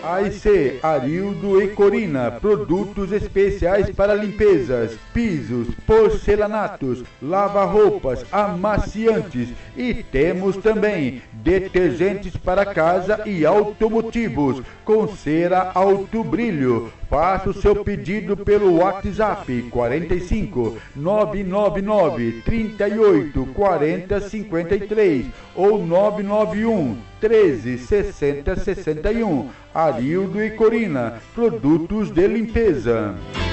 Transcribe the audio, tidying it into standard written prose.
AIC Arildo e Corina, produtos especiais para limpezas, pisos, porcelanatos, lava-roupas, amaciantes e temos também detergentes para casa e automotivos com cera alto brilho. Faça o seu pedido pelo WhatsApp 45 999 38 40 53 ou 991 13 60 61. Arildo e Corina, produtos de limpeza.